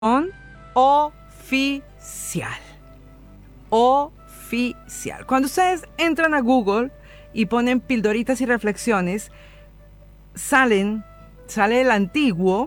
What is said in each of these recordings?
oficial. Oficial. Cuando ustedes entran a Google y ponen pildoritas y reflexiones, sale el antiguo,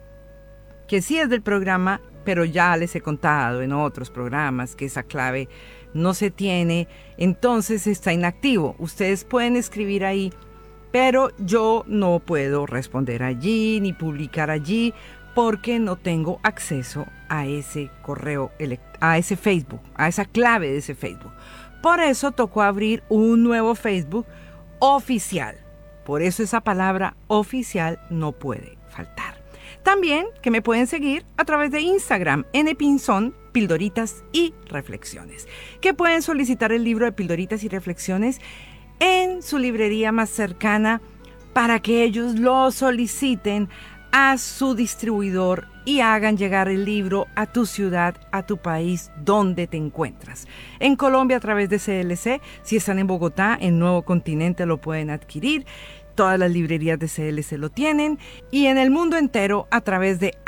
que sí es del programa, pero ya les he contado en otros programas que esa clave no se tiene, entonces está inactivo. Ustedes pueden escribir ahí, pero yo no puedo responder allí ni publicar allí porque no tengo acceso a ese correo, a ese Facebook, a esa clave de ese Facebook. Por eso tocó abrir un nuevo Facebook oficial. Por eso esa palabra oficial no puede faltar. También que me pueden seguir a través de Instagram, npinzón, pildoritas y reflexiones. Que pueden solicitar el libro de pildoritas y reflexiones en su librería más cercana para que ellos lo soliciten a su distribuidor y hagan llegar el libro a tu ciudad, a tu país, donde te encuentras. En Colombia a través de CLC, si están en Bogotá, en Nuevo Continente lo pueden adquirir. Todas las librerías de CLC lo tienen y en el mundo entero a través de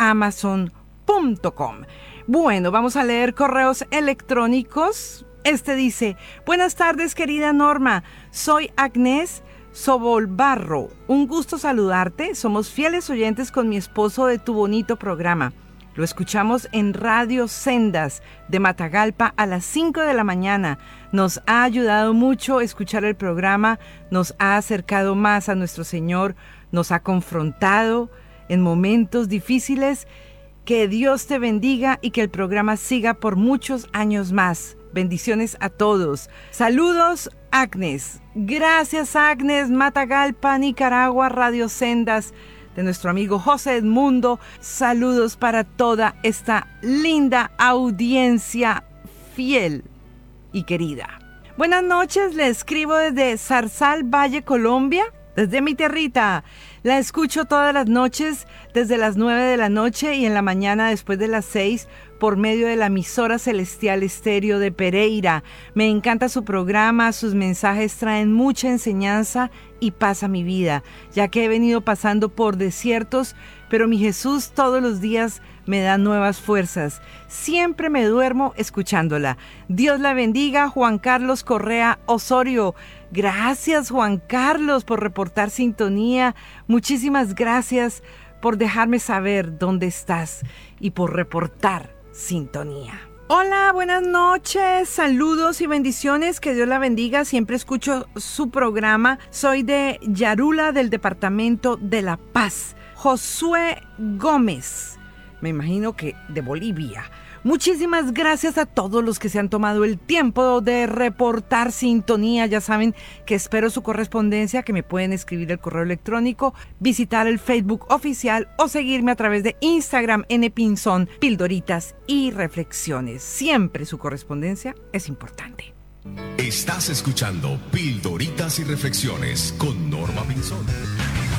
Amazon.com. Bueno, vamos a leer correos electrónicos. Este dice: buenas tardes, querida Norma. Soy Agnés Sobolbarro. Un gusto saludarte. Somos fieles oyentes con mi esposo de tu bonito programa. Lo escuchamos en Radio Sendas de Matagalpa a las 5 de la mañana. Nos ha ayudado mucho escuchar el programa, nos ha acercado más a nuestro Señor, nos ha confrontado en momentos difíciles. Que Dios te bendiga y que el programa siga por muchos años más. Bendiciones a todos. Saludos, Agnes. Gracias, Agnes. Matagalpa, Nicaragua, Radio Sendas, de nuestro amigo José Edmundo. Saludos para toda esta linda audiencia fiel y querida. Buenas noches, le escribo desde Zarzal, Valle, Colombia, desde mi tierrita. La escucho todas las noches desde las 9 de la noche y en la mañana después de las 6 por medio de la emisora Celestial Estéreo de Pereira. Me encanta su programa, sus mensajes traen mucha enseñanza y paz a mi vida, ya que he venido pasando por desiertos, pero mi Jesús todos los días me da nuevas fuerzas. Siempre me duermo escuchándola. Dios la bendiga, Juan Carlos Correa Osorio. Gracias, Juan Carlos, por reportar sintonía. Muchísimas gracias por dejarme saber dónde estás y por reportar sintonía. Hola, buenas noches, saludos y bendiciones, que Dios la bendiga, siempre escucho su programa, soy de Yarula, del departamento de La Paz. Josué Gómez, me imagino que de Bolivia. Muchísimas gracias a todos los que se han tomado el tiempo de reportar sintonía. Ya saben que espero su correspondencia, que me pueden escribir el correo electrónico, visitar el Facebook oficial o seguirme a través de Instagram npinzón, pildoritas y reflexiones. Siempre su correspondencia es importante. Estás escuchando Pildoritas y Reflexiones con Norma Pinzón.